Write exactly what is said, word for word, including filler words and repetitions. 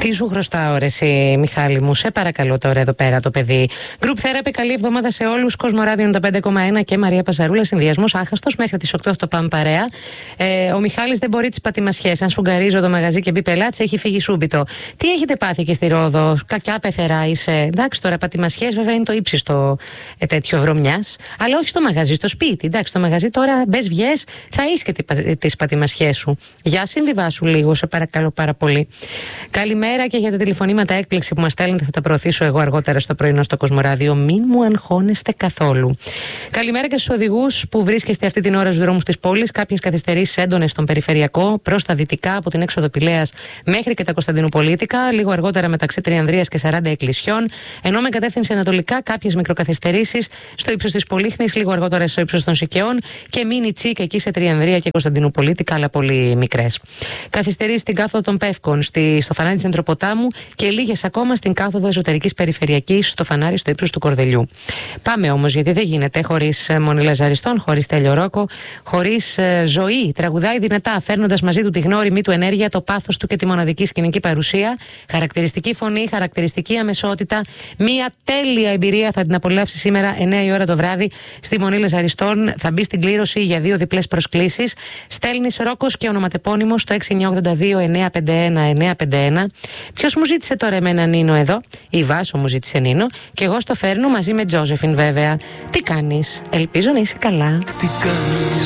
Τι σου χρωστάω, ρε εσύ, Μιχάλη μου, σε παρακαλώ τώρα εδώ πέρα το παιδί. Group Therapy, καλή εβδομάδα σε όλους. Κοσμοράδιο ενενήντα πέντε κόμμα ένα και Μαρία Παζαρούλα, συνδυασμός άχαστος μέχρι τις οκτώ στο Πάμε Παρέα. Ε, ο Μιχάλης δεν μπορεί τις πατημασιές. Αν σφουγγαρίζω το μαγαζί και μπει πελάτης, έχει φύγει σούμπιτο. Τι έχετε πάθει και στη Ρόδο, κακιά πεθερά είσαι. Εντάξει τώρα, πατημασιές βέβαια είναι το ύψιστο ε, τέτοιο βρωμιάς. Αλλά όχι στο μαγαζί, στο σπίτι. Εντάξει, στο μαγαζί τώρα μπες βγες, θα είσαι και τις πατημασιές σου. Για συμβιβάσου λίγο, σε παρακαλώ πάρα πολύ. Καλημέρα και για τα τηλεφωνήματα έκπληξη που μας στέλνετε, θα τα προωθήσω εγώ αργότερα στο πρωινό στο Κοσμοράδιο. Μην μου αγχώνεστε καθόλου. Καλημέρα και στους οδηγούς που βρίσκεστε αυτή την ώρα στους δρόμους της πόλης. Κάποιες καθυστερήσεις έντονες στον περιφερειακό προς τα δυτικά από την έξοδο Πηλαίας μέχρι και τα Κωνσταντινουπολίτικα. Λίγο αργότερα μεταξύ Τριανδρίας και σαράντα Εκκλησιών. Ενώ με κατεύθυνση ανατολικά κάποιες μικροκαθυστερήσεις στο ύψος της Πολύχνης, λίγο αργότερα στο ύψος των Σικαιών και μίνι τσίκ εκεί σε Τριανδρία και Κωνσταντινουπολίτικα, αλλά πολύ μικρές. Καθυστερήσεις στην κάθοδο των Πεύκων, στη, στο φανάρι της Ενδροποτάμου και λίγες ακόμα στην κάθοδο εσωτερικής περιφερειακής στο φανάρι στο ύψος του Κορδελιού. Πάμε όμως, γιατί δεν γίνεται χωρίς Μονή Λαζαριστών, χωρίς Τέλειο Ρόκο, χωρίς ε, ζωή. Τραγουδάει δυνατά, φέρνοντας μαζί του τη γνώριμη του ενέργεια, το πάθος του και τη μοναδική σκηνική παρουσία. Χαρακτηριστική φωνή, χαρακτηριστική αμεσότητα. Μία τέλεια εμπειρία θα την απολαύσει σήμερα εννιά η ώρα το βράδυ στη Μονή Λαζαριστών. Θα μπει στην κλήρωση για δύο διπλές προσκλήσεις. Στέλνεις Ρόκος και ονοματεπώνυμο στο έξι εννιά οκτώ δύο εννιά πέντε ένα εννιά πέντε ένα. Ποιος μου ζήτησε τώρα εμένα Νίνο εδώ? Η Βάσο μου ζήτησε Νίνο και εγώ στο φέρνω μαζί με Τζόζεφιν βέβαια. Τι κάνεις? Ελπίζω να είσαι καλά. Τι κάνεις?